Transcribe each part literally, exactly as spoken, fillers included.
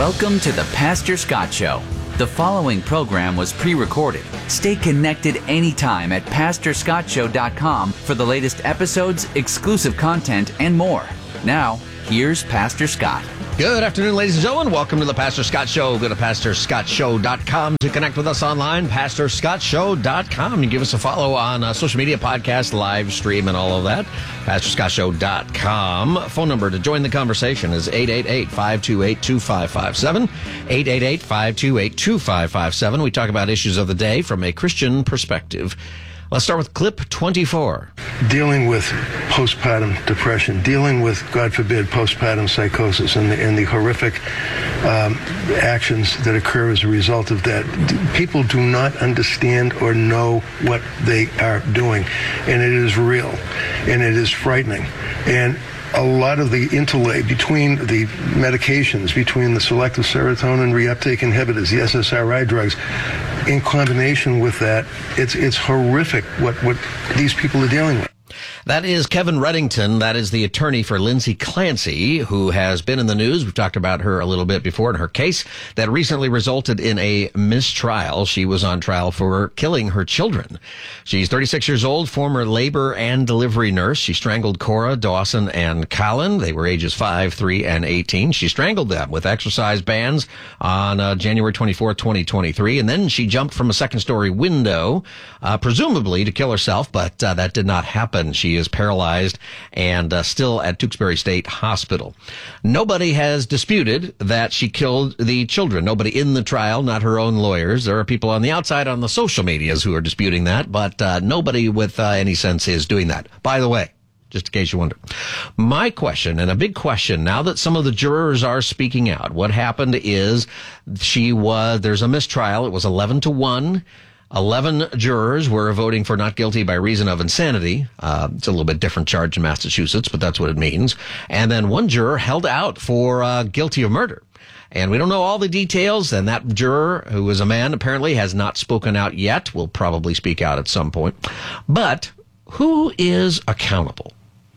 Welcome to the Pastor Scott Show. The following program was pre-recorded. Stay connected anytime at pastor scott show dot com for the latest episodes, exclusive content, and more. Now, here's Pastor Scott. Good afternoon, ladies and gentlemen. Welcome to the Pastor Scott Show. Go to pastor scott show dot com to connect with us online, pastor scott show dot com. You give us a follow on uh, social media, podcast, live stream, and all of that. pastor scott show dot com. Phone number to join the conversation is eight eight eight, five two eight, two five five seven. eight eight eight, five two eight, two five five seven. We talk about issues of the day from a Christian perspective. Let's start with clip twenty-four. Dealing with postpartum depression, dealing with, God forbid, postpartum psychosis and the, and the horrific um, actions that occur as a result of that. People do not understand or know what they are doing, and it is real, and it is frightening. And a lot of the interlay between the medications, between the selective serotonin reuptake inhibitors, the S S R I drugs, in combination with that, it's it's horrific what, what these people are dealing with. That is Kevin Reddington. That is the attorney for Lindsay Clancy, who has been in the news. We've talked about her a little bit before in her case that recently resulted in a mistrial. She was on trial for killing her children. She's thirty-six years old, former labor and delivery nurse. She strangled Cora, Dawson, and Colin. They were ages five, three, and eighteen. She strangled them with exercise bands on uh, January twenty-fourth, twenty twenty-three. And then she jumped from a second-story window, uh, presumably to kill herself, but uh, that did not happen. She is paralyzed and uh, still at Tewksbury State Hospital. Nobody has disputed that she killed the children. Nobody in the trial, not her own lawyers. There are people on the outside on the social medias who are disputing that, but uh, nobody with uh, any sense is doing that. By the way, just in case you wonder, my question, and a big question, now that some of the jurors are speaking out, what happened is she was, there's a mistrial. It was eleven to one. Eleven jurors were voting for not guilty by reason of insanity. Uh, it's a little bit different charge in Massachusetts, but that's what it means. And then one juror held out for uh, guilty of murder. And we don't know all the details, and that juror, who is a man, apparently has not spoken out yet. Will probably speak out at some point. But who is accountable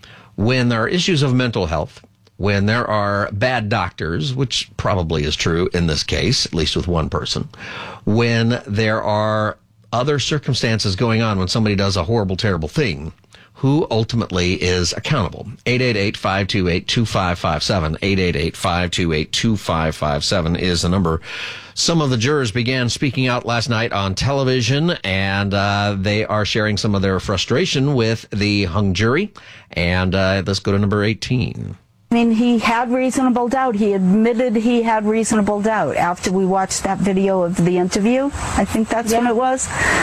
when there are issues of mental health, when there are bad doctors, which probably is true in this case, at least with one person, when there are other circumstances going on, when somebody does a horrible, terrible thing, who ultimately is accountable? eight eight eight, five two eight, two five five seven. eight eight eight, five two eight, two five five seven is the number. Some of the jurors began speaking out last night on television, and uh, they are sharing some of their frustration with the hung jury. And uh, let's go to number eighteen. I mean, he had reasonable doubt. He admitted he had reasonable doubt after we watched that video of the interview. I think that's yeah. when it was.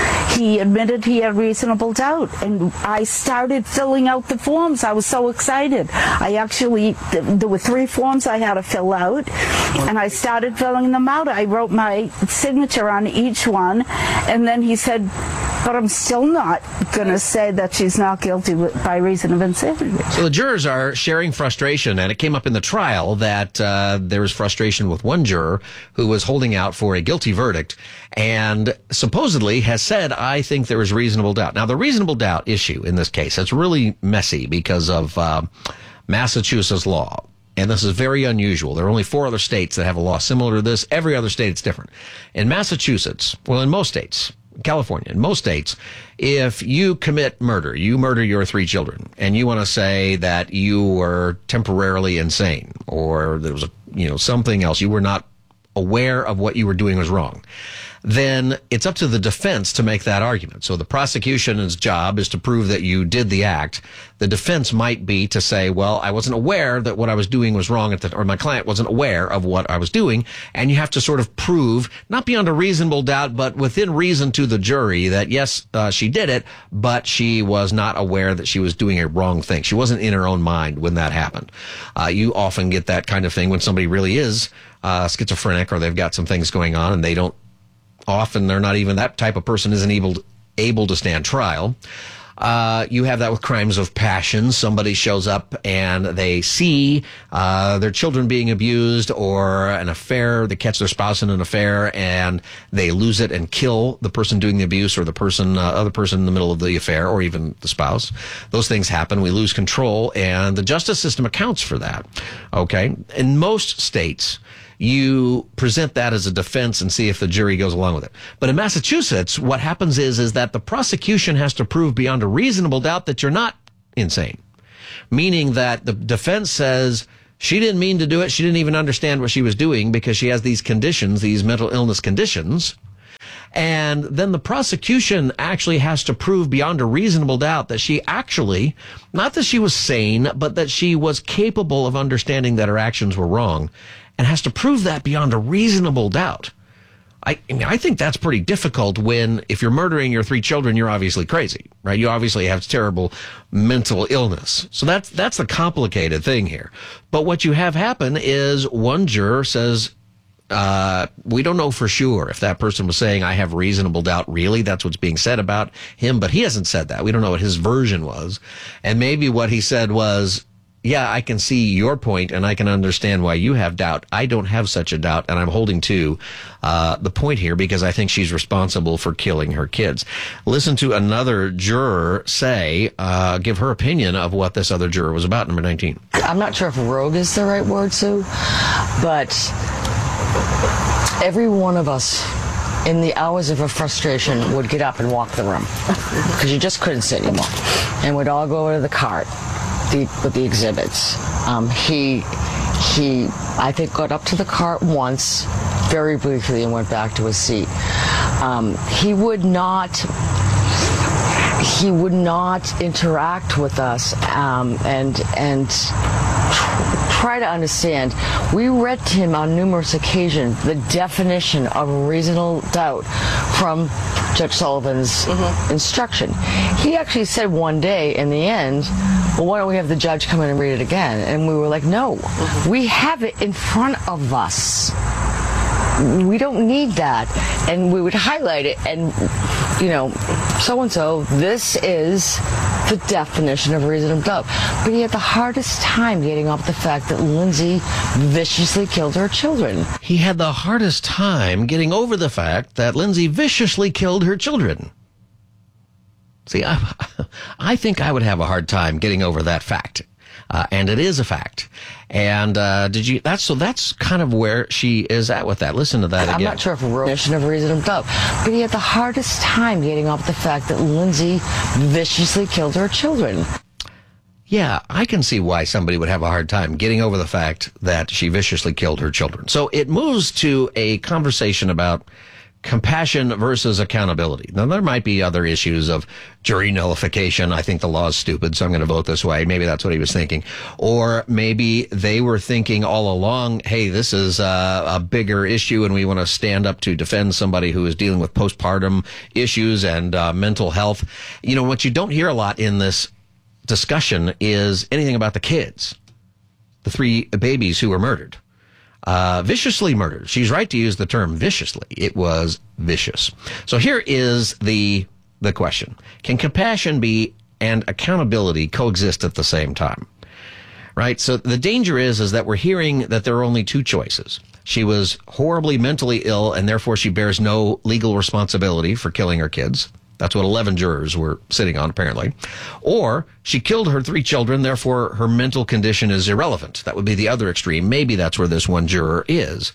He admitted he had reasonable doubt. And I started filling out the forms. I was so excited. I actually, there were three forms I had to fill out, and I started filling them out. I wrote my signature on each one, and then he said, but I'm still not going to say that she's not guilty by reason of insanity. So the jurors are sharing frustration, and it came up in the trial that uh, there was frustration with one juror who was holding out for a guilty verdict and supposedly has said, I think there is reasonable doubt. Now, the reasonable doubt issue in this case, it's really messy because of uh, Massachusetts law. And this is very unusual. There are only four other states that have a law similar to this. Every other state is different. In Massachusetts, well, in most states, California, in most states, if you commit murder, you murder your three children, and you want to say that you were temporarily insane, or there was a, you know, something else, you were not aware of what you were doing was wrong, then it's up to the defense to make that argument. So the prosecution's job is to prove that you did the act. The defense might be to say, well, I wasn't aware that what I was doing was wrong, at the, or my client wasn't aware of what I was doing. And you have to sort of prove, not beyond a reasonable doubt, but within reason to the jury that, yes, uh, she did it, but she was not aware that she was doing a wrong thing. She wasn't in her own mind when that happened. Uh, you often get that kind of thing when somebody really is uh, schizophrenic, or they've got some things going on and they don't, often they're not even, that type of person isn't able to, able to stand trial. Uh, you have that with crimes of passion. Somebody shows up and they see uh, their children being abused, or an affair. They catch their spouse in an affair and they lose it and kill the person doing the abuse, or the person, uh, other person in the middle of the affair, or even the spouse. Those things happen. We lose control, and the justice system accounts for that. Okay, in most states, you present that as a defense and see if the jury goes along with it. But in Massachusetts, what happens is, is that the prosecution has to prove beyond a reasonable doubt that you're not insane. Meaning that the defense says she didn't mean to do it. She didn't even understand what she was doing because she has these conditions, these mental illness conditions. And then the prosecution actually has to prove beyond a reasonable doubt that she actually, not that she was sane, but that she was capable of understanding that her actions were wrong, and has to prove that beyond a reasonable doubt. I, I mean, I think that's pretty difficult when, if you're murdering your three children, you're obviously crazy, right? You obviously have terrible mental illness. So that's, that's the complicated thing here. But what you have happen is one juror says, Uh, we don't know for sure if that person was saying, I have reasonable doubt. Really, that's what's being said about him, but he hasn't said that. We don't know what his version was. And maybe what he said was, yeah, I can see your point and I can understand why you have doubt. I don't have such a doubt, and I'm holding to uh, the point here because I think she's responsible for killing her kids. Listen to another juror say, uh, give her opinion of what this other juror was about, number nineteen. I'm not sure if rogue is the right word, Sue, but every one of us in the hours of a frustration would get up and walk the room because you just couldn't sit anymore, and we'd all go over to the cart the, with the exhibits. Um, he, he, I think, got up to the cart once, very briefly, and went back to his seat. Um, he would not. He would not interact with us, um, and and. Try to understand. We read to him on numerous occasions the definition of reasonable doubt from Judge Sullivan's mm-hmm. instruction. He actually said one day in the end, well, why don't we have the judge come in and read it again? And we were like, no, mm-hmm. we have it in front of us. We don't need that. And we would highlight it and, you know, so-and-so, this is the definition of reasonable doubt. But he had the hardest time getting off the fact that Lindsay viciously killed her children. He had the hardest time getting over the fact that Lindsay viciously killed her children. See, I, I think I would have a hard time getting over that fact. Uh, and it is a fact. And uh, did you? That's so. That's kind of where she is at with that. Listen to that again. I'm not sure if a definition of reasonable doubt, but he had the hardest time getting off the fact that Lindsay viciously killed her children. Yeah, I can see why somebody would have a hard time getting over the fact that she viciously killed her children. So it moves to a conversation about compassion versus accountability. Now, there might be other issues of jury nullification. I think the law is stupid, so I'm going to vote this way. Maybe that's what he was thinking. Or maybe they were thinking all along, hey, this is a, a bigger issue and we want to stand up to defend somebody who is dealing with postpartum issues and uh, mental health. You know, what you don't hear a lot in this discussion is anything about the kids, the three babies who were murdered. Uh, viciously murdered. She's right to use the term viciously. It was vicious. So here is the the question. Can compassion be and accountability coexist at the same time? Right? So the danger is, is that we're hearing that there are only two choices. She was horribly mentally ill, and therefore she bears no legal responsibility for killing her kids. That's what eleven jurors were sitting on, apparently. Or she killed her three children, therefore her mental condition is irrelevant. That would be the other extreme. Maybe that's where this one juror is.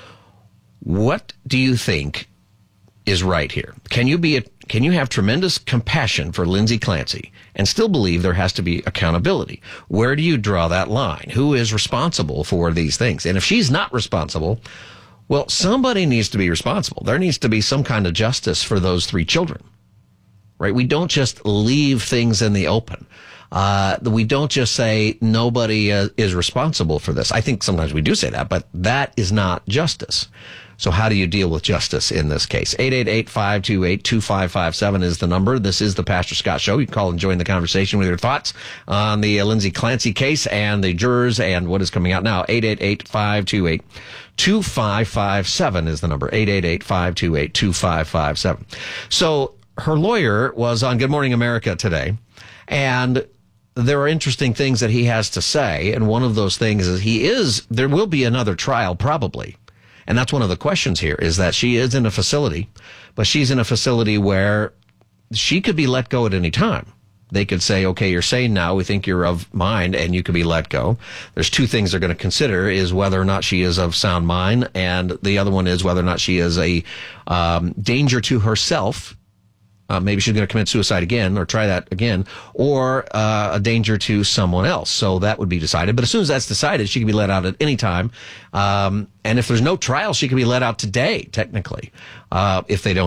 What do you think is right here? Can you be a, can you have tremendous compassion for Lindsay Clancy and still believe there has to be accountability? Where do you draw that line? Who is responsible for these things? And if she's not responsible, well, somebody needs to be responsible. There needs to be some kind of justice for those three children. Right? We don't just leave things in the open. Uh, we don't just say nobody uh, is responsible for this. I think sometimes we do say that, but that is not justice. So how do you deal with justice in this case? eight eight eight, five two eight, two five five seven is the number. This is the Pastor Scott Show. You can call and join the conversation with your thoughts on the uh, Lindsay Clancy case and the jurors and what is coming out now. eight eight eight, five two eight, two five five seven is the number. eight eight eight, five two eight, two five five seven. So her lawyer was on Good Morning America today, and there are interesting things that he has to say. And one of those things is he is, there will be another trial probably. And that's one of the questions here, is that she is in a facility, but she's in a facility where she could be let go at any time. They could say, okay, you're sane now. We think you're of mind, and you can be let go. There's two things they're going to consider, is whether or not she is of sound mind, and the other one is whether or not she is a um, danger to herself. Uh, maybe she's going to commit suicide again, or try that again, or uh, a danger to someone else. So that would be decided. But as soon as that's decided, she can be let out at any time. Um, and if there's no trial, she can be let out today, technically, uh, if they don't